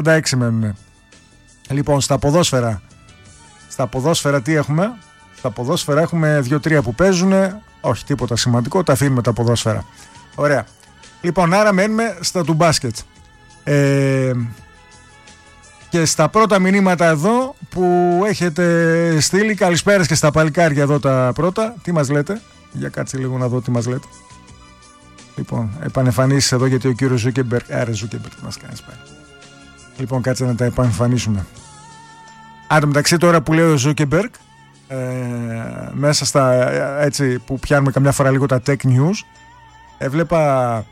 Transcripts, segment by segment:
86 μένουν. Λοιπόν, στα ποδόσφαιρα τι έχουμε? Στα ποδόσφαιρα έχουμε 2-3 που παίζουν. Όχι, τίποτα σημαντικό, τα αφήνουμε τα ποδόσφαιρα. Ωραία. Λοιπόν, άρα μένουμε στα του μπάσκετ. Και στα πρώτα μηνύματα εδώ που έχετε στείλει, καλησπέρας και στα παλικάρια εδώ τα πρώτα. Τι μας λέτε? Για κάτσε λίγο να δω τι μας λέτε. Λοιπόν, επανεμφανίσεις εδώ γιατί ο κύριος Ζούκεμπεργκ. Άρε Ζούκεμπεργκ, τι μας κάνεις πάλι? Λοιπόν, κάτσε να τα επανεμφανίσουμε. Άρα μεταξύ τώρα που λέει ο Ζούκεμπεργκ, μέσα στα έτσι που πιάνουμε καμιά φορά λίγο τα tech news, έβλεπα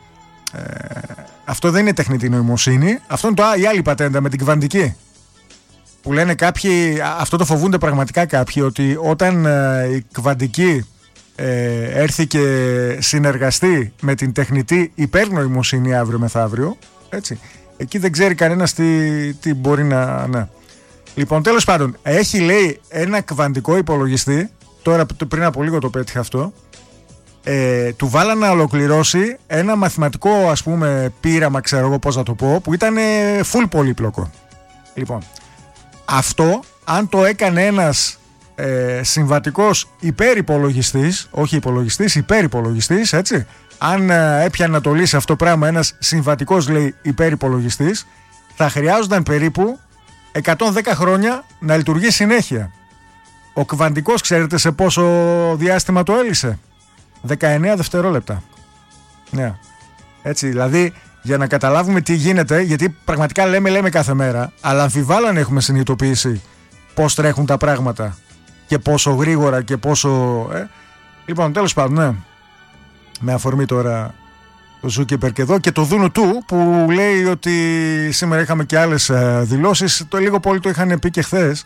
αυτό δεν είναι τεχνητή νοημοσύνη, αυτό είναι η άλλη πατέντα με την κβαντική, που λένε κάποιοι, αυτό το φοβούνται πραγματικά κάποιοι, ότι όταν η κβαντική έρθει και συνεργαστεί με την τεχνητή υπερνοημοσύνη αύριο μεθαύριο, έτσι, εκεί δεν ξέρει κανένας τι μπορεί να... Ναι. Λοιπόν, τέλος πάντων, έχει λέει ένα κβαντικό υπολογιστή, τώρα πριν από λίγο το πέτυχα αυτό, του βάλα να ολοκληρώσει ένα μαθηματικό, ας πούμε, πείραμα, ξέρω εγώ πώς να το πω, που ήταν full πολύπλοκο. Λοιπόν, αυτό αν το έκανε ένας συμβατικός υπερυπολογιστής, όχι υπολογιστής, υπερυπολογιστής, έτσι, αν έπιανε να το λύσει αυτό το πράγμα ένας συμβατικός, λέει, υπερυπολογιστής, θα χρειάζονταν περίπου 110 χρόνια να λειτουργεί συνέχεια. Ο κβαντικός, ξέρετε σε πόσο διάστημα το έλυσε? 19 δευτερόλεπτα. Ναι. Έτσι, δηλαδή, για να καταλάβουμε τι γίνεται, γιατί πραγματικά λέμε κάθε μέρα, αλλά αμφιβάλλω αν έχουμε συνειδητοποιήσει πώς τρέχουν τα πράγματα και πόσο γρήγορα και πόσο... Λοιπόν, τέλος πάντων, ναι. Με αφορμή τώρα το Ζούκεμπεργκ εδώ και το δούνο του που λέει ότι σήμερα είχαμε και άλλες δηλώσεις, το λίγο πολύ το είχαν πει και χθες.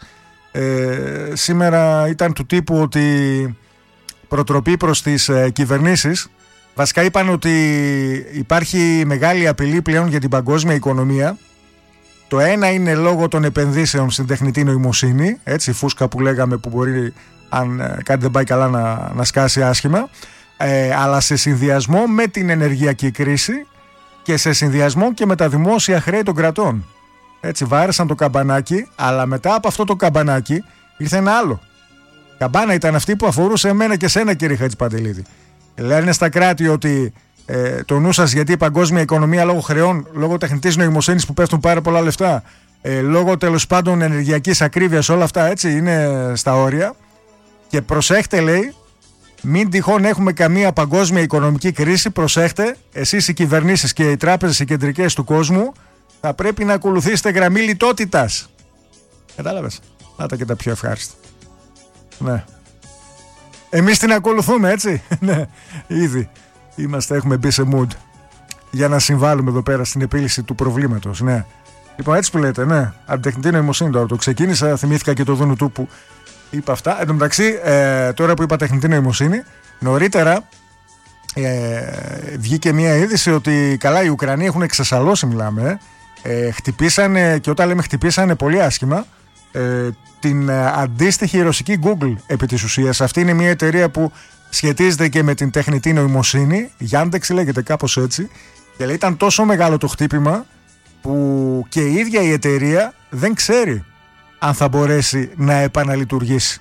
Σήμερα ήταν του τύπου ότι προτροπή προς τις κυβερνήσεις. Βασικά είπαν ότι υπάρχει μεγάλη απειλή πλέον για την παγκόσμια οικονομία. Το ένα είναι λόγω των επενδύσεων στην τεχνητή νοημοσύνη, έτσι, φούσκα που λέγαμε που μπορεί, αν κάτι δεν πάει καλά, να σκάσει άσχημα, αλλά σε συνδυασμό με την ενεργειακή κρίση και σε συνδυασμό και με τα δημόσια χρέη των κρατών. Έτσι, βάρεσαν το καμπανάκι, αλλά μετά από αυτό το καμπανάκι ήρθε ένα άλλο. Καμπάνα ήταν αυτή που αφορούσε εμένα και σένα, κύριε Χατζηπαντελίδη. Λένε στα κράτη ότι το νου σας, γιατί η παγκόσμια οικονομία λόγω χρεών, λόγω τεχνητής νοημοσύνης που πέφτουν πάρα πολλά λεφτά, λόγω τέλος πάντων ενεργειακής ακρίβειας, όλα αυτά, έτσι, είναι στα όρια. Και προσέχτε, λέει, μην τυχόν έχουμε καμία παγκόσμια οικονομική κρίση, προσέχτε, εσείς οι κυβερνήσεις και οι τράπεζες οι κεντρικές του κόσμου θα πρέπει να ακολουθήσετε γραμμή λιτότητας. Κατάλαβες? Να τα και τα πιο ευχάριστα. Ναι. Εμείς την ακολουθούμε, έτσι. Ναι, ήδη έχουμε μπει σε mood για να συμβάλλουμε εδώ πέρα στην επίλυση του προβλήματος. Ναι. Λοιπόν, έτσι που λέτε, ναι. Από τεχνητή νοημοσύνη τώρα το ξεκίνησα, θυμήθηκα και το δούνου του που είπα αυτά. Εν τω μεταξύ, τώρα που είπα τεχνητή νοημοσύνη, νωρίτερα βγήκε μια είδηση ότι καλά οι Ουκρανοί έχουν εξασαλώσει, μιλάμε. Χτυπήσανε, και όταν λέμε χτυπήσανε πολύ άσχημα, την αντίστοιχη ρωσική Google επί της ουσίας. Αυτή είναι μια εταιρεία που σχετίζεται και με την τεχνητή νοημοσύνη, Yandex λέγεται, κάπως έτσι, και λέει ήταν τόσο μεγάλο το χτύπημα που και η ίδια η εταιρεία δεν ξέρει αν θα μπορέσει να επαναλειτουργήσει.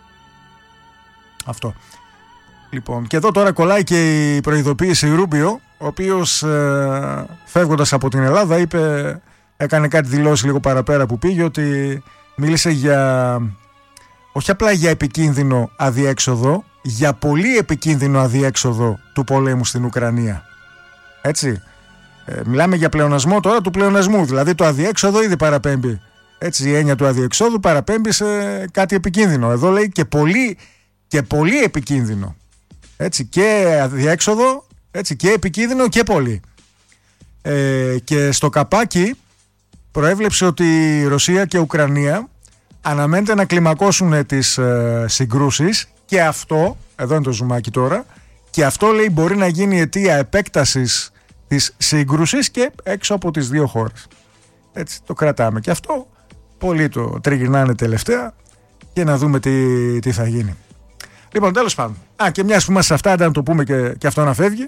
Αυτό. Λοιπόν, και εδώ τώρα κολλάει και η προειδοποίηση Ρούμπιο, ο οποίος φεύγοντας από την Ελλάδα έκανε κάτι δηλώσει λίγο παραπέρα που πήγε, ότι μίλησε για, όχι απλά για επικίνδυνο αδιέξοδο, για πολύ επικίνδυνο αδιέξοδο του πολέμου στην Ουκρανία. Έτσι. Μιλάμε για πλεονασμό τώρα του πλεονασμού, δηλαδή το αδιέξοδο ήδη παραπέμπει. Έτσι, η έννοια του αδιεξόδου παραπέμπει σε κάτι επικίνδυνο. Εδώ λέει και πολύ επικίνδυνο. Έτσι, και αδιέξοδο, έτσι, και επικίνδυνο και πολύ. Και στο καπάκι προέβλεψε ότι η Ρωσία και η Ουκρανία αναμένεται να κλιμακώσουν τις συγκρούσεις, και αυτό, εδώ είναι το ζουμάκι τώρα, και αυτό λέει μπορεί να γίνει αιτία επέκτασης της σύγκρουσης και έξω από τις δύο χώρες. Έτσι το κρατάμε, και αυτό πολλοί το τριγυρνάνε τελευταία, και να δούμε τι θα γίνει. Λοιπόν, τέλος πάντων, και μιας που είμαστε σε αυτά, να το πούμε και αυτό να φεύγει,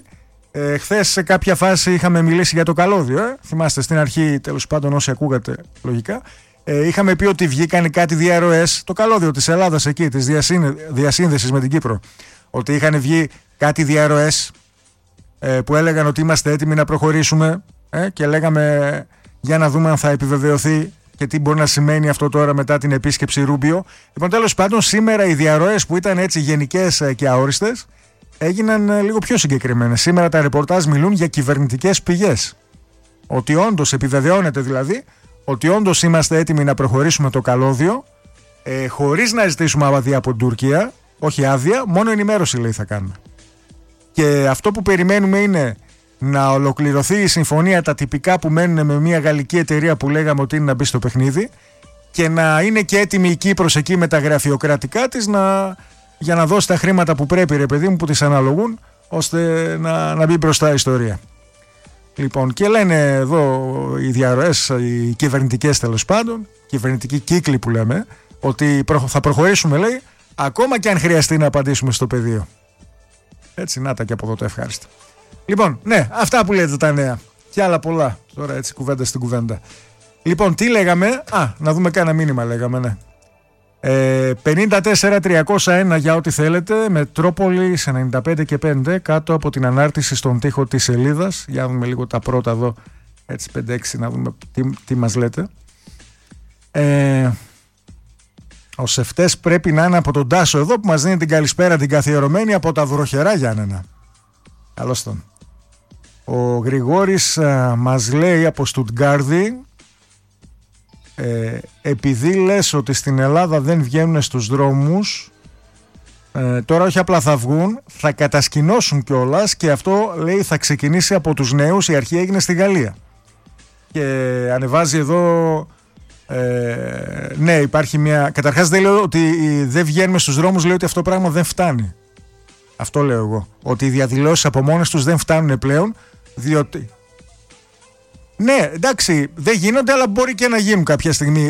Χθες σε κάποια φάση είχαμε μιλήσει για το καλώδιο. Θυμάστε στην αρχή, τέλος πάντων, όσοι ακούγατε λογικά. Είχαμε πει ότι βγήκαν κάτι διαρροές, το καλώδιο της Ελλάδας εκεί, της διασύνδεσης με την Κύπρο. Ότι είχαν βγει κάτι διαρροές που έλεγαν ότι είμαστε έτοιμοι να προχωρήσουμε και λέγαμε για να δούμε αν θα επιβεβαιωθεί και τι μπορεί να σημαίνει αυτό τώρα μετά την επίσκεψη Ρούμπιο. Λοιπόν, τέλος πάντων, σήμερα οι διαρροές που ήταν έτσι γενικές και αόριστες έγιναν λίγο πιο συγκεκριμένες. Σήμερα τα ρεπορτάζ μιλούν για κυβερνητικές πηγές. Ότι όντως επιβεβαιώνεται δηλαδή ότι όντως είμαστε έτοιμοι να προχωρήσουμε το καλώδιο χωρίς να ζητήσουμε άδεια από την Τουρκία. Όχι άδεια, μόνο ενημέρωση λέει θα κάνουμε. Και αυτό που περιμένουμε είναι να ολοκληρωθεί η συμφωνία, τα τυπικά που μένουν με μια γαλλική εταιρεία που λέγαμε ότι είναι να μπει στο παιχνίδι και να είναι και έτοιμη η Κύπρος εκεί με τα γραφειοκρατικά της για να δώσει τα χρήματα που πρέπει, ρε παιδί μου, που της αναλογούν, ώστε να μπει μπροστά η ιστορία. Λοιπόν, και λένε εδώ οι διαρροές, οι κυβερνητικές τέλος πάντων, κυβερνητικοί κύκλοι που λέμε, ότι θα προχωρήσουμε, λέει, ακόμα και αν χρειαστεί να απαντήσουμε στο πεδίο. Έτσι, να τα και από εδώ το ευχάριστο. Λοιπόν, ναι, αυτά που λέτε τα νέα. Και άλλα πολλά. Τώρα έτσι κουβέντα στην κουβέντα. Λοιπόν, τι λέγαμε. Να δούμε κάνα μήνυμα λέγαμε, ναι. 54-301 για ό,τι θέλετε. Μετρόπολη σε 95 και 5 κάτω από την ανάρτηση στον τοίχο της σελίδας. Για να δούμε λίγο τα πρώτα εδώ. Έτσι 5-6 να δούμε τι μας λέτε. Ο Σεφτές πρέπει να είναι από τον Τάσο εδώ που μας δίνει την καλησπέρα την καθιερωμένη από τα βροχερά Γιάννενα. Καλώς τον. Ο Γρηγόρης μας λέει από Στουτγκάρδη, επειδή λες ότι στην Ελλάδα δεν βγαίνουν στους δρόμους, τώρα όχι απλά θα βγουν, θα κατασκηνώσουν κιόλας, και αυτό λέει θα ξεκινήσει από τους νέους. Η αρχή έγινε στη Γαλλία και ανεβάζει εδώ. Ναι, υπάρχει μια. Καταρχάς δεν λέω ότι δεν βγαίνουμε στους δρόμους, λέω ότι αυτό πράγμα δεν φτάνει. Αυτό λέω εγώ. Ότι οι διαδηλώσεις από μόνες τους δεν φτάνουν πλέον, διότι. Ναι, εντάξει, δεν γίνονται, αλλά μπορεί και να γίνουν κάποια στιγμή.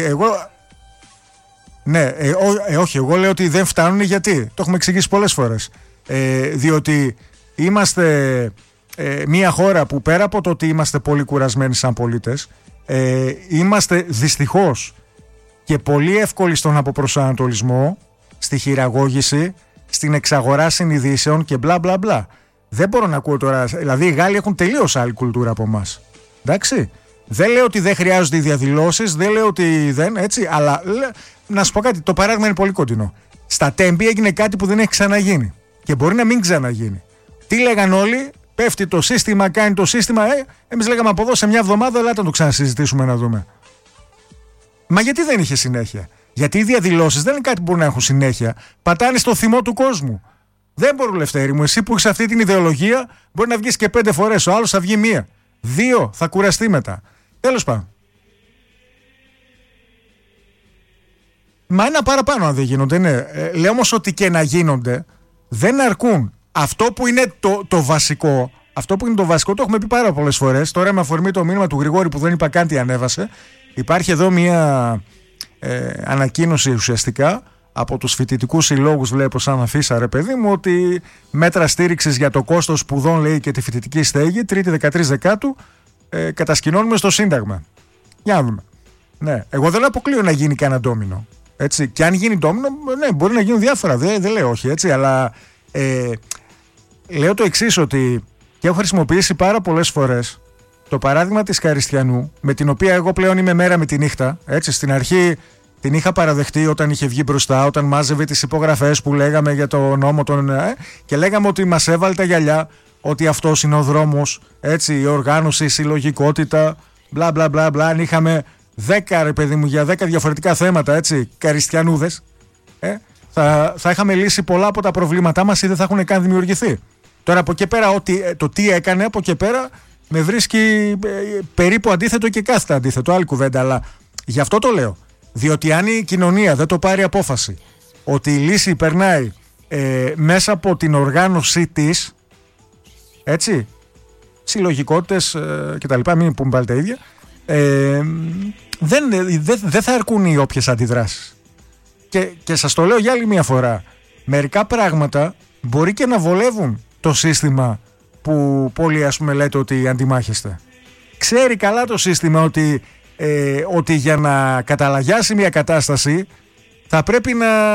Ναι, όχι, εγώ λέω ότι δεν φτάνουν γιατί. Το έχουμε εξηγήσει πολλές φορές. Διότι είμαστε μια χώρα που πέρα από το ότι είμαστε πολύ κουρασμένοι σαν πολίτες, είμαστε δυστυχώς και πολύ εύκολοι στον αποπροσανατολισμό, στη χειραγώγηση, στην εξαγορά συνειδήσεων και μπλα μπλα μπλα. Δεν μπορώ να ακούω τώρα. Δηλαδή οι Γάλλοι έχουν τελείως άλλη κουλτούρα από εμάς. Εντάξει. Δεν λέω ότι δεν χρειάζονται οι διαδηλώσεις, δεν λέω ότι δεν, έτσι, αλλά να σου πω κάτι, το παράδειγμα είναι πολύ κοντινό. Στα Τέμπη έγινε κάτι που δεν έχει ξαναγίνει και μπορεί να μην ξαναγίνει. Τι λέγαν όλοι? Πέφτει το σύστημα, κάνει το σύστημα. Εμείς λέγαμε από εδώ σε μια εβδομάδα, ελάτε να το ξανασυζητήσουμε να δούμε. Μα γιατί δεν είχε συνέχεια? Γιατί οι διαδηλώσεις δεν είναι κάτι που μπορεί να έχουν συνέχεια. Πατάνε στο θυμό του κόσμου. Δεν μπορούν, Λευτέρη μου, εσύ που έχεις αυτή την ιδεολογία, μπορεί να βγεις και 5 φορές. Ο άλλος θα βγει 1, 2, θα κουραστεί μετά. Τέλος πάντων. Μα ένα παραπάνω αν δεν γίνονται, ναι. Λέω όμως ότι και να γίνονται δεν αρκούν. Αυτό που είναι το βασικό, το έχουμε πει πάρα πολλές φορές. Τώρα με αφορμή το μήνυμα του Γρηγόρη που δεν είπα καν τι ανέβασε, υπάρχει εδώ μια ανακοίνωση ουσιαστικά από τους φοιτητικούς συλλόγους, βλέπω σαν αφίσα, ρε παιδί μου, ότι μέτρα στήριξης για το κόστος σπουδών, λέει, και τη φοιτητική στέγη, 3η 13 Δεκάτου, κατασκηνώνουμε στο Σύνταγμα. Για να δούμε. Ναι, εγώ δεν αποκλείω να γίνει κανένα ντόμινο. Έτσι. Και αν γίνει ντόμινο, ναι, μπορεί να γίνουν διάφορα. Δεν λέω όχι, έτσι, αλλά λέω το εξής, ότι και έχω χρησιμοποιήσει πάρα πολλές φορές το παράδειγμα της Καριστιανού, με την οποία εγώ πλέον είμαι μέρα με τη νύχτα. Έτσι, στην αρχή την είχα παραδεχτεί όταν είχε βγει μπροστά, όταν μάζευε τις υπογραφές που λέγαμε για το νόμο και λέγαμε ότι μας έβαλε τα γυαλιά, ότι αυτός είναι ο δρόμος, έτσι, η οργάνωση, η συλλογικότητα, μπλα μπλα μπλα μπλα. Αν είχαμε 10, ρε παιδί μου, για 10 διαφορετικά θέματα, έτσι, καριστιανούδες, θα είχαμε λύσει πολλά από τα προβλήματά μας ή δεν θα έχουν καν δημιουργηθεί. Τώρα από εκεί πέρα, το τι έκανε, από εκεί πέρα με βρίσκει περίπου αντίθετο και κάθετα αντίθετο, άλλη κουβέντα, αλλά γι' αυτό το λέω. Διότι αν η κοινωνία δεν το πάρει απόφαση ότι η λύση περνάει μέσα από την οργάνωσή της, έτσι, συλλογικότητες και τα λοιπά, μην πούμε πάλι τα ίδια, δεν θα αρκούν οι όποιες αντιδράσεις. Και σας το λέω για άλλη μια φορά, μερικά πράγματα μπορεί και να βολεύουν το σύστημα που πολλοί ας πούμε λέτε ότι αντιμάχεστε. Ξέρει καλά το σύστημα ότι για να καταλαγιάσει μια κατάσταση θα πρέπει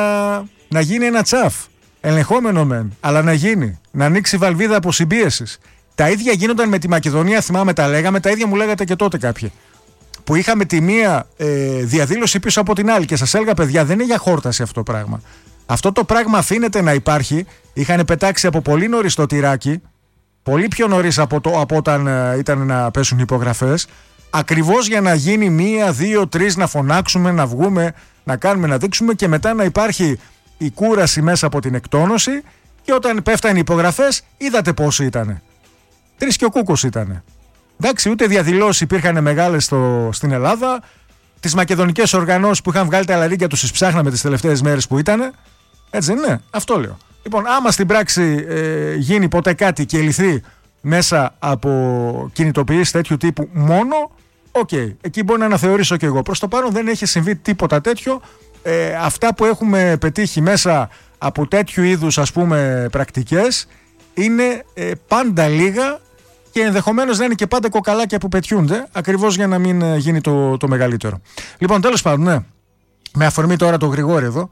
να γίνει ένα τσαφ. Ελεγχόμενο μεν, αλλά να γίνει. Να ανοίξει βαλβίδα αποσυμπίεσης. Τα ίδια γίνονταν με τη Μακεδονία, θυμάμαι τα λέγαμε, τα ίδια μου λέγατε και τότε κάποιοι. Που είχαμε τη μία διαδήλωση πίσω από την άλλη και σας έλεγα, παιδιά, δεν είναι για χόρταση αυτό το πράγμα. Αυτό το πράγμα αφήνεται να υπάρχει. Είχαν πετάξει από πολύ νωρίς το τυράκι, πολύ πιο νωρίς από όταν ήταν να πέσουν οι υπογραφές, ακριβώς για να γίνει 1, 2, 3, να φωνάξουμε, να βγούμε, να κάνουμε, να δείξουμε και μετά να υπάρχει η κούραση μέσα από την εκτόνωση και όταν πέφτανε οι υπογραφές είδατε πόσοι ήτανε. 3 και ο Κούκος ήτανε. Εντάξει, ούτε διαδηλώσεις υπήρχαν μεγάλες στην Ελλάδα. Τις μακεδονικές οργανώσεις που είχαν βγάλει τα αλαρίκια τους τις ψάχναμε τις τελευταίες μέρες που ήτανε. Έτσι δεν είναι? Αυτό λέω. Λοιπόν, άμα στην πράξη γίνει ποτέ κάτι και λυθεί μέσα από κινητοποιήσεις τέτοιου τύπου μόνο, εκεί μπορεί να αναθεωρήσω και εγώ. Προς το παρόν δεν έχει συμβεί τίποτα τέτοιο. Αυτά που έχουμε πετύχει μέσα από τέτοιου είδους ας πούμε πρακτικές είναι πάντα λίγα και ενδεχομένως να είναι και πάντα κοκαλάκια που πετιούνται ακριβώς για να μην γίνει το μεγαλύτερο. Λοιπόν, τέλος πάντων, ναι, με αφορμή τώρα το Γρηγόρη εδώ,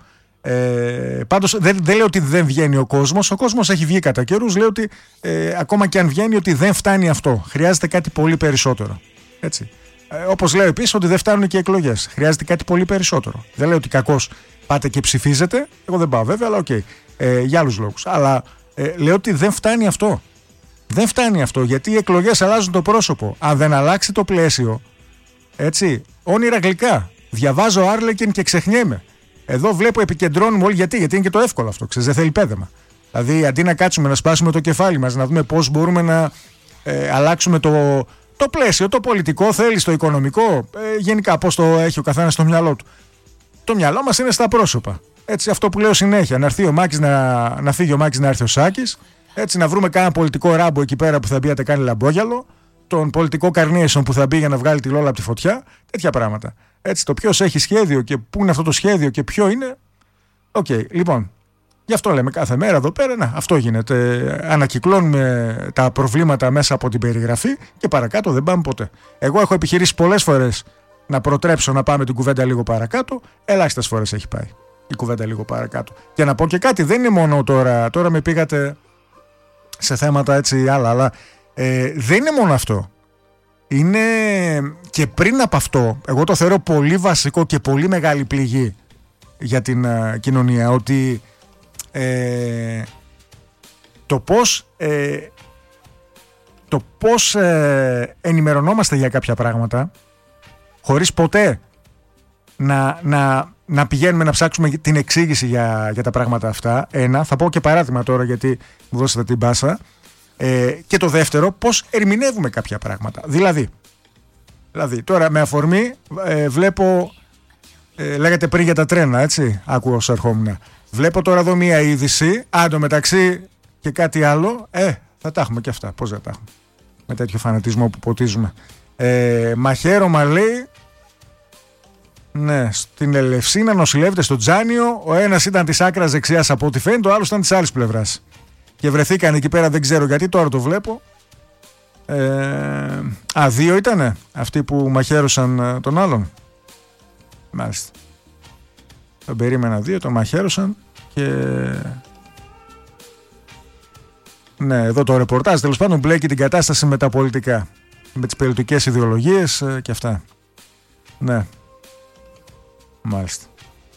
πάντως δεν λέω ότι δεν βγαίνει ο κόσμος έχει βγει κατά καιρούς, λέω ότι ακόμα και αν βγαίνει ότι δεν φτάνει αυτό, χρειάζεται κάτι πολύ περισσότερο, έτσι. Όπως λέω επίσης ότι δεν φτάνουν και οι εκλογές, χρειάζεται κάτι πολύ περισσότερο. Δεν λέω ότι κακώς πάτε και ψηφίζετε, εγώ δεν πάω βέβαια, αλλά για άλλους λόγους, αλλά λέω ότι δεν φτάνει αυτό. Δεν φτάνει αυτό, γιατί οι εκλογές αλλάζουν το πρόσωπο. Αν δεν αλλάξει το πλαίσιο, έτσι, όνειρα γλυκά. Διαβάζω Άρλεκιν και ξεχνιέμαι. Εδώ βλέπω επικεντρώνουμε όλοι γιατί είναι και το εύκολο αυτό, ξέρεις, δεν θέλει πέδεμα. Δηλαδή, αντί να κάτσουμε να σπάσουμε το κεφάλι μας, να δούμε πώς μπορούμε να αλλάξουμε το πλαίσιο, το πολιτικό, θέλει το οικονομικό, γενικά πώς το έχει ο καθένας στο μυαλό του. Το μυαλό μας είναι στα πρόσωπα. Έτσι, αυτό που λέω συνέχεια, να έρθει ο Μάκης να φύγει ο Μάκης, να έρθει ο Σάκης. Έτσι, να βρούμε κάνα πολιτικό ράμπο εκεί πέρα που θα μπει να κάνει λαμπόγιαλο, τον πολιτικό Καρνίεσον που θα μπει για να βγάλει τη Λόλα από τη φωτιά, τέτοια πράγματα. Έτσι, το ποιος έχει σχέδιο και πού είναι αυτό το σχέδιο και ποιο είναι. Λοιπόν, γι' αυτό λέμε κάθε μέρα εδώ πέρα, αυτό γίνεται. Ανακυκλώνουμε τα προβλήματα μέσα από την περιγραφή και παρακάτω δεν πάμε ποτέ. Εγώ έχω επιχειρήσει πολλές φορές να προτρέψω να πάμε την κουβέντα λίγο παρακάτω, ελάχιστες φορές έχει πάει η κουβέντα λίγο παρακάτω. Και να πω και κάτι, δεν είναι μόνο τώρα με πήγατε σε θέματα έτσι άλλα, αλλά δεν είναι μόνο αυτό. Είναι και πριν από αυτό, εγώ το θεωρώ πολύ βασικό και πολύ μεγάλη πληγή για την κοινωνία, ότι το πώς ενημερωνόμαστε για κάποια πράγματα χωρίς ποτέ να πηγαίνουμε να ψάξουμε την εξήγηση για τα πράγματα αυτά. Θα πω και παράδειγμα τώρα γιατί μου δώσατε την πάσα. Και το δεύτερο, πώς ερμηνεύουμε κάποια πράγματα. Δηλαδή τώρα με αφορμή βλέπω, λέγατε πριν για τα τρένα, έτσι, άκουω όσο ερχόμουν. Βλέπω τώρα εδώ μία είδηση, μεταξύ και κάτι άλλο, θα τα έχουμε και αυτά, πώς δεν τα έχουμε, με τέτοιο φανατισμό που ποτίζουμε. Μαχαίρωμα λέει, ναι, στην Ελευσίνα νοσηλεύεται στο Τζάνιο, ο ένας ήταν της άκρας δεξιάς από ό,τι φαίνεται, ο άλλος ήταν της άλλης πλευράς. Και βρεθήκαν εκεί πέρα, δεν ξέρω γιατί, τώρα το βλέπω. 2 ήτανε αυτοί που μαχαίρωσαν τον άλλον. Μάλιστα. Τον περίμενα 2, τον μαχαίρωσαν και... Ναι, εδώ το ρεπορτάζ τέλος πάντων μπλέκει την κατάσταση με τα πολιτικά. Με τις πολιτικές ιδεολογίες και αυτά. Ναι. Μάλιστα.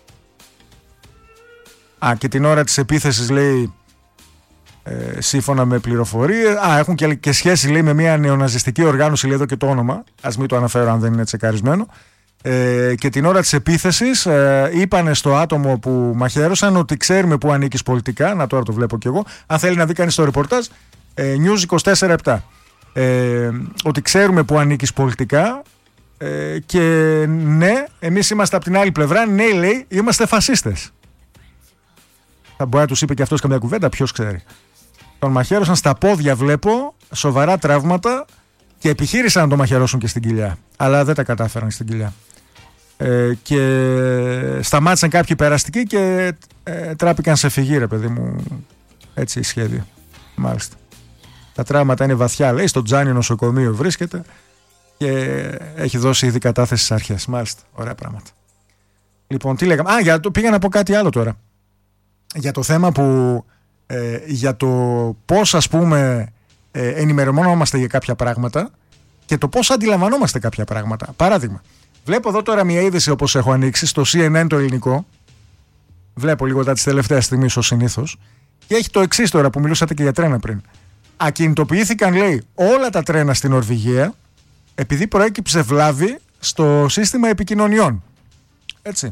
Και την ώρα της επίθεσης λέει... σύμφωνα με πληροφορίες, έχουν και σχέση λέει με μια νεοναζιστική οργάνωση, λέει εδώ και το όνομα, ας μην το αναφέρω αν δεν είναι τσεκαρισμένο, και την ώρα της επίθεσης είπανε στο άτομο που μαχαίρωσαν ότι ξέρουμε που ανήκεις πολιτικά, τώρα το βλέπω κι εγώ, αν θέλει να δει κανείς το ρεπορτάζ, News 24/7, ότι ξέρουμε που ανήκεις πολιτικά και ναι, εμείς είμαστε από την άλλη πλευρά, ναι λέει, είμαστε φασίστες. Θα μπορεί να τους είπε και αυτός καμιά κουβέντα, ποιος ξέρει. Τον μαχαίρωσαν στα πόδια, βλέπω, σοβαρά τραύματα και επιχείρησαν να τον μαχαιρώσουν και στην κοιλιά. Αλλά δεν τα κατάφεραν στην κοιλιά. Και σταμάτησαν κάποιοι περαστικοί και τράπηκαν σε φυγή, ρε παιδί μου. Έτσι σχέδιο. Μάλιστα. Τα τραύματα είναι βαθιά, λέει, στο Τζάνι νοσοκομείο βρίσκεται και έχει δώσει ήδη κατάθεση στις αρχές. Μάλιστα, ωραία πράγματα. Λοιπόν, τι λέγαμε. Πήγα να πω κάτι άλλο τώρα. Για το θέμα που. Για το πώς, ας πούμε, ενημερωνόμαστε για κάποια πράγματα και το πώς αντιλαμβανόμαστε κάποια πράγματα. Παράδειγμα, βλέπω εδώ τώρα μια είδηση, όπως έχω ανοίξει, στο CNN το ελληνικό. Βλέπω λίγο τα της τελευταίας στιγμής, ως συνήθως. Και έχει το εξής τώρα που μιλούσατε και για τρένα πριν. Ακινητοποιήθηκαν, λέει, όλα τα τρένα στην Νορβηγία επειδή προέκυψε βλάβη στο σύστημα επικοινωνιών. Έτσι.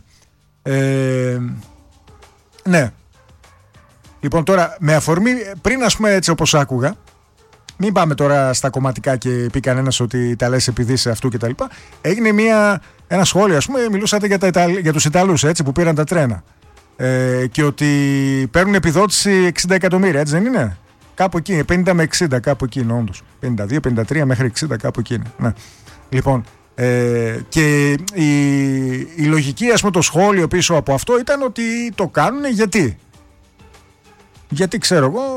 Ναι. Λοιπόν, τώρα, με αφορμή, πριν, ας πούμε, έτσι όπως άκουγα, μην πάμε τώρα στα κομματικά και πει κανένας ότι τα λες επειδή σε αυτού και τα λοιπά. Έγινε ένα σχόλιο, ας πούμε, μιλούσατε για τους Ιταλούς, έτσι, που πήραν τα τρένα. Και ότι παίρνουν επιδότηση 60 εκατομμύρια, έτσι δεν είναι? Κάπου εκεί, 50 με 60, κάπου εκεί είναι όντως. 52, 53 μέχρι 60, κάπου εκεί είναι. Ναι. Λοιπόν, και η λογική, ας πούμε, το σχόλιο πίσω από αυτό ήταν ότι το κάνουν γιατί. Γιατί ξέρω εγώ,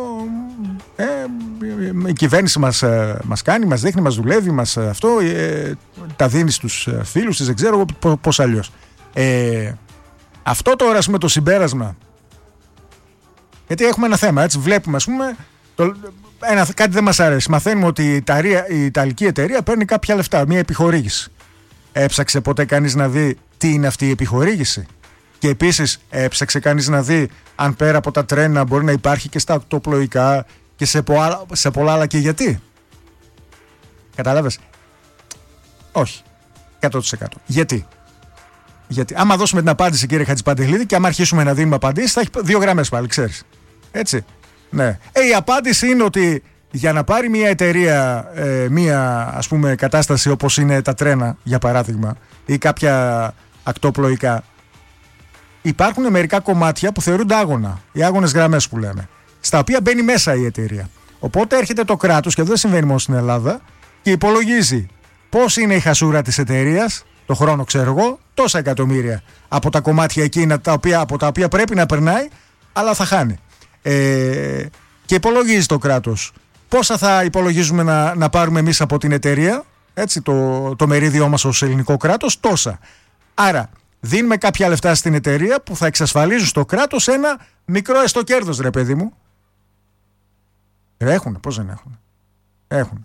η κυβέρνηση μας κάνει, μας δείχνει, μας δουλεύει, αυτό, τα δίνει στους φίλους της, δεν ξέρω πώς αλλιώς. Αυτό τώρα, ας πούμε, το συμπέρασμα, γιατί έχουμε ένα θέμα, έτσι, βλέπουμε, ας πούμε, κάτι δεν μας αρέσει. Μαθαίνουμε ότι η Ιταλική εταιρεία παίρνει κάποια λεφτά, μια επιχορήγηση. Έψαξε ποτέ κανείς να δει τι είναι αυτή η επιχορήγηση? Και επίσης έψαξε κανείς να δει αν πέρα από τα τρένα μπορεί να υπάρχει και στα ακτοπλοϊκά και σε πολλά άλλα, και γιατί? Κατάλαβες? Όχι. 100%. Γιατί? Άμα δώσουμε την απάντηση, κύριε Χατζηπαντελίδη, και άμα αρχίσουμε να δίνουμε απαντήσεις, θα έχει 2 γραμμές πάλι, ξέρεις. Έτσι. Ναι. Η απάντηση είναι ότι για να πάρει μια εταιρεία μια, ας πούμε, κατάσταση όπως είναι τα τρένα, για παράδειγμα, ή κάποια ακτοπλοϊκά, υπάρχουν μερικά κομμάτια που θεωρούνται άγωνα, οι άγωνες γραμμές που λέμε, στα οποία μπαίνει μέσα η εταιρεία. Οπότε έρχεται το κράτος, και αυτό δεν συμβαίνει μόνο στην Ελλάδα, και υπολογίζει πώς είναι η χασούρα της εταιρείας το χρόνο, ξέρω εγώ, τόσα εκατομμύρια από τα κομμάτια εκείνα από τα οποία πρέπει να περνάει, αλλά θα χάνει. Και υπολογίζει το κράτος πόσα θα υπολογίζουμε να πάρουμε εμείς από την εταιρεία, έτσι, το μερίδιό μας ως ελληνικό κράτος, τόσα. Άρα δίνουμε κάποια λεφτά στην εταιρεία που θα εξασφαλίζουν στο κράτος ένα μικρό έστω κέρδος, ρε παιδί μου. Έχουνε, πώς δεν έχουνε? Έχουνε.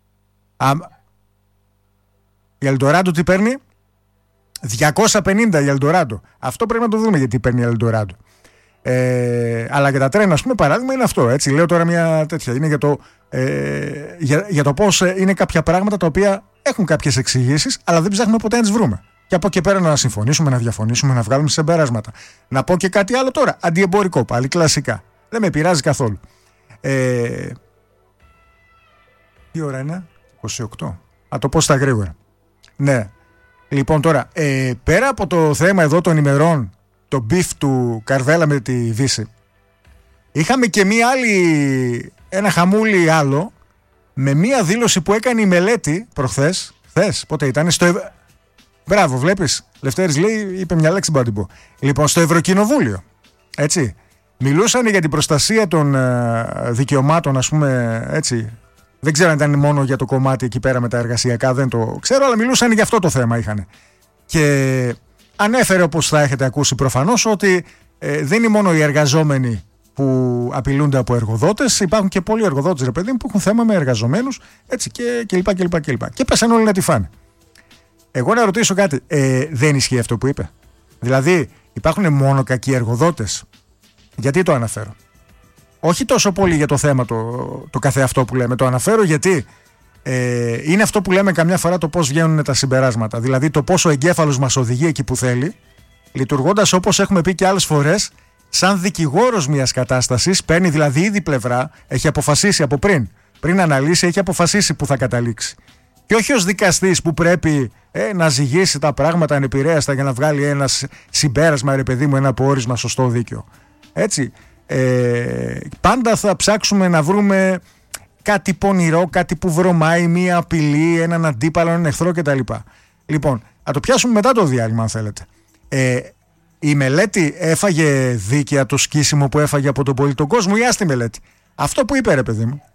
Η Ελντοράντο τι παίρνει? 250 η Ελντοράντο. Αυτό πρέπει να το δούμε γιατί παίρνει η Ελντοράντο. Αλλά για τα τρένα, ας πούμε, παράδειγμα είναι αυτό. Έτσι, λέω τώρα μια τέτοια. Είναι για το πώς είναι κάποια πράγματα τα οποία έχουν κάποιες εξηγήσεις, αλλά δεν ψάχνουμε ποτέ να τις βρούμε. Και από εκεί πέρα να συμφωνήσουμε, να διαφωνήσουμε, να βγάλουμε συμπεράσματα. Να πω και κάτι άλλο τώρα. Αντιεμπορικό, πάλι κλασικά. Δεν με πειράζει καθόλου. Τι ώρα είναι? 28. Α, το πω στα γρήγορα. Ναι. Λοιπόν, τώρα, πέρα από το θέμα εδώ των ημερών, το μπιφ του Καρβέλα με τη Δύση, είχαμε και ένα χαμούλι άλλο, με μία δήλωση που έκανε η Μελέτη προχθές. Πότε ήταν? Μπράβο, βλέπεις, Λευτέρης λέει, είπε μια λέξη, μπορώ να την πω. Λοιπόν, στο Ευρωκοινοβούλιο, έτσι, μιλούσαν για την προστασία των δικαιωμάτων, ας πούμε, έτσι. Δεν ξέρω αν ήταν μόνο για το κομμάτι εκεί πέρα με τα εργασιακά, δεν το ξέρω, αλλά μιλούσαν για αυτό το θέμα είχαν. Και ανέφερε, όπως θα έχετε ακούσει προφανώς, ότι δεν είναι μόνο οι εργαζόμενοι που απειλούνται από εργοδότες, υπάρχουν και πολλοί εργοδότες, ρε παιδί μου, που έχουν θέμα με εργαζομένους, έτσι, και λοιπά. Και πέσαν όλοι να τη φάνε. Εγώ να ρωτήσω κάτι, δεν ισχύει αυτό που είπε? Δηλαδή, υπάρχουν μόνο κακοί εργοδότες? Γιατί το αναφέρω? Όχι τόσο πολύ για το θέμα το καθεαυτό που λέμε. Το αναφέρω γιατί είναι αυτό που λέμε καμιά φορά, το πώς βγαίνουν τα συμπεράσματα. Δηλαδή το πόσο ο εγκέφαλος μας οδηγεί εκεί που θέλει, λειτουργώντας, όπως έχουμε πει και άλλες φορές, σαν δικηγόρος μιας κατάστασης. Παίρνει δηλαδή ήδη πλευρά, έχει αποφασίσει από πριν αναλύσει, έχει αποφασίσει που θα καταλήξει. Και όχι ως δικαστής που πρέπει να ζυγίσει τα πράγματα ανεπηρέαστα για να βγάλει ένα συμπέρασμα, ρε παιδί μου, ένα πόρισμα σωστό, δίκαιο. Έτσι. Πάντα θα ψάξουμε να βρούμε κάτι πονηρό, κάτι που βρωμάει, μία απειλή, έναν αντίπαλο, έναν εχθρό κτλ. Λοιπόν, θα το πιάσουμε μετά το διάλειμμα, αν θέλετε. Η Μελέτη έφαγε δίκαια το σκίσιμο που έφαγε από τον πολίτο κόσμο, ή άστη Μελέτη? Αυτό που είπε, ρε παιδί μου.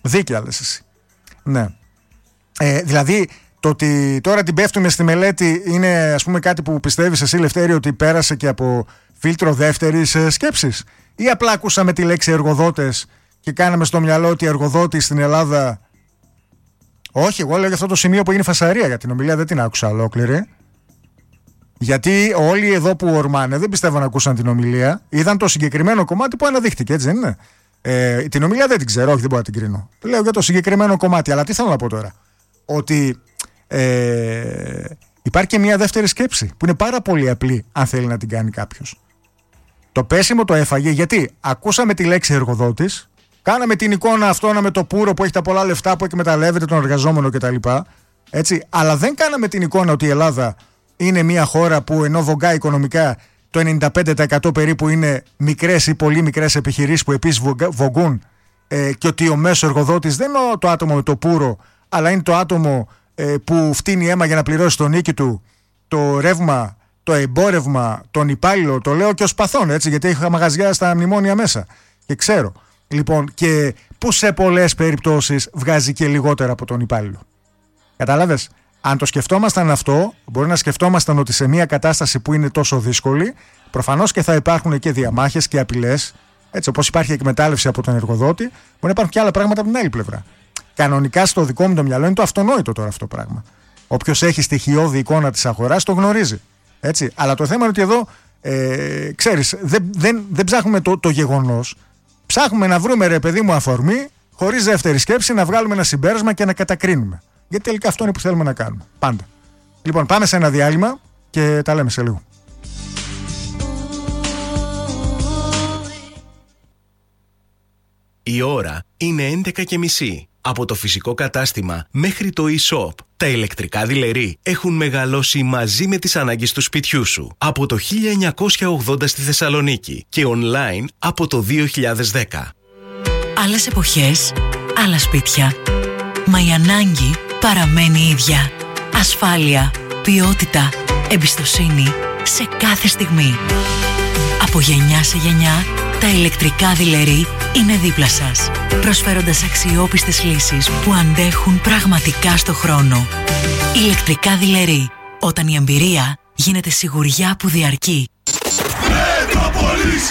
Δίκαια λες εσύ. Ναι. Δηλαδή το ότι τώρα την πέφτουμε στη μελέτη είναι ας πούμε κάτι που πιστεύεις εσύ, Λευτέρη, ότι πέρασε και από φίλτρο δεύτερης σκέψης, ή απλά ακούσαμε τη λέξη εργοδότες και κάναμε στο μυαλό ότι οι εργοδότες στην Ελλάδα... Όχι, εγώ λέω για αυτό το σημείο που είναι φασαρία, για την ομιλία δεν την άκουσα ολόκληρη. Γιατί όλοι εδώ που ορμάνε δεν πιστεύω να ακούσαν την ομιλία, είδαν το συγκεκριμένο κομμάτι που αναδείχτηκε, έτσι δεν είναι? Την ομιλία δεν την ξέρω, όχι, δεν μπορώ να την κρίνω. Λέω για το συγκεκριμένο κομμάτι, αλλά τι θέλω να πω τώρα? Ότι υπάρχει και μια δεύτερη σκέψη που είναι πάρα πολύ απλή, αν θέλει να την κάνει κάποιος. Το πέσιμο το έφαγε γιατί ακούσαμε τη λέξη εργοδότης, κάναμε την εικόνα αυτόνα με το πουρο που έχει τα πολλά λεφτά, που εκμεταλλεύεται τον εργαζόμενο κτλ. Έτσι, αλλά δεν κάναμε την εικόνα ότι η Ελλάδα είναι μια χώρα που ενώ βογκάει οικονομικά, το 95% περίπου είναι μικρές ή πολύ μικρές επιχειρήσεις που επίσης βογκούν, και ότι ο μέσος εργοδότης δεν είναι το άτομο με το πουρο, αλλά είναι το άτομο που φτύνει αίμα για να πληρώσει τον νίκη του, το ρεύμα, το εμπόρευμα, τον υπάλληλο. Το λέω και ως παθών, έτσι, γιατί είχα μαγαζιά στα μνημόνια μέσα και ξέρω. Λοιπόν, και που σε πολλές περιπτώσεις βγάζει και λιγότερα από τον υπάλληλο. Κατάλαβες? Αν το σκεφτόμασταν αυτό, μπορεί να σκεφτόμασταν ότι σε μια κατάσταση που είναι τόσο δύσκολη, προφανώς και θα υπάρχουν και διαμάχες και απειλές, έτσι, όπως υπάρχει εκμετάλλευση από τον εργοδότη, μπορεί να υπάρχουν και άλλα πράγματα από την άλλη πλευρά. Κανονικά στο δικό μου το μυαλό είναι το αυτονόητο τώρα αυτό το πράγμα. Όποιος έχει στοιχειώδη εικόνα της αγοράς το γνωρίζει. Έτσι. Αλλά το θέμα είναι ότι εδώ, ξέρεις, δεν ψάχνουμε το γεγονός. Ψάχνουμε να βρούμε, ρε παιδί μου, αφορμή, χωρίς δεύτερη σκέψη, να βγάλουμε ένα συμπέρασμα και να κατακρίνουμε. Γιατί τελικά αυτό είναι που θέλουμε να κάνουμε. Πάντα. Λοιπόν, πάμε σε ένα διάλειμμα και τα λέμε σε λίγο. Η ώρα είναι 11:30. Από το φυσικό κατάστημα μέχρι το e-shop, τα ηλεκτρικά δειλερί έχουν μεγαλώσει μαζί με τις ανάγκες του σπιτιού σου. Από το 1980 στη Θεσσαλονίκη και online από το 2010. Άλλες εποχές, άλλα σπίτια. Μα η ανάγκη παραμένει ίδια. Ασφάλεια, ποιότητα, εμπιστοσύνη σε κάθε στιγμή. Από γενιά σε γενιά, τα ηλεκτρικά δειλερί είναι δίπλα σας, προσφέροντας αξιόπιστες λύσεις που αντέχουν πραγματικά στο χρόνο. Ηλεκτρικά δειλερί, όταν η εμπειρία γίνεται σιγουριά που διαρκεί. Μετρόπολης!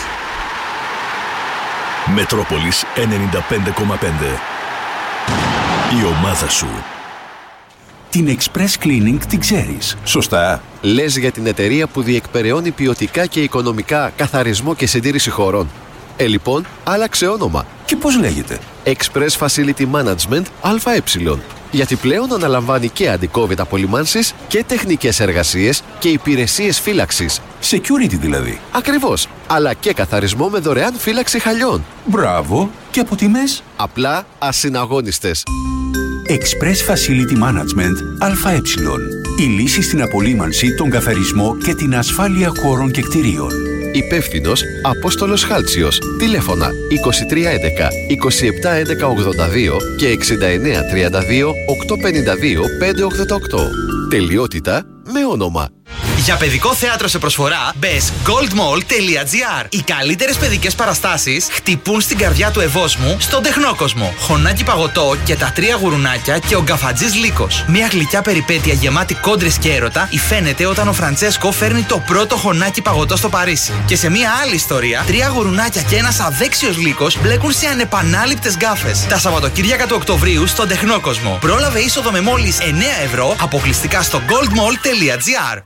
Μετρόπολης 95,5. Η ομάδα σου. Την Express Cleaning την ξέρεις, σωστά? Λες για την εταιρεία που διεκπεραιώνει ποιοτικά και οικονομικά καθαρισμό και συντήρηση χωρών. Λοιπόν, άλλαξε όνομα. Και πώς λέγεται? Express Facility Management ΑΕ. Γιατί πλέον αναλαμβάνει και αντικόβιτα απολυμάνσεις και τεχνικές εργασίες και υπηρεσίες φύλαξης. Security δηλαδή. Ακριβώς. Αλλά και καθαρισμό με δωρεάν φύλαξη χαλιών. Μπράβο. Και από τιμές? Απλά ασυναγώνιστες. Express Facility Management ΑΕ. Η λύση στην απολύμανση, τον καθαρισμό και την ασφάλεια χώρων και κτηρίων. Υπεύθυνος Απόστολος Χάλτσιος. Τηλέφωνα 2311 271182 και 6932 852 588. Τελειότητα με όνομα. Για παιδικό θέατρο σε προσφορά, μπες goldmall.gr. Οι καλύτερες παιδικές παραστάσεις χτυπούν στην καρδιά του ευόσμου στον τεχνόκοσμο. Χωνάκι παγωτό και τα τρία γουρουνάκια και ο γκαφατζής Λύκος. Μια γλυκιά περιπέτεια γεμάτη κόντρες και έρωτα υφαίνεται όταν ο Φραντσέσκο φέρνει το πρώτο χωνάκι παγωτό στο Παρίσι. Και σε μια άλλη ιστορία, τρία γουρουνάκια και ένας αδέξιος Λύκος μπλέκουν σε ανεπανάληπτες γκάφες. Τα Σαββατοκύριακα του Οκτωβρίου στον τεχνόκοσμο. Πρόλαβε είσοδο με μόλις 9 ευρώ αποκλειστικά στο goldmall.gr.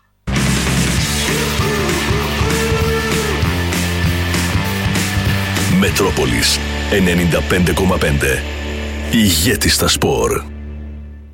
Μετρόπολης 95,5. Ηγέτη στα σπορ.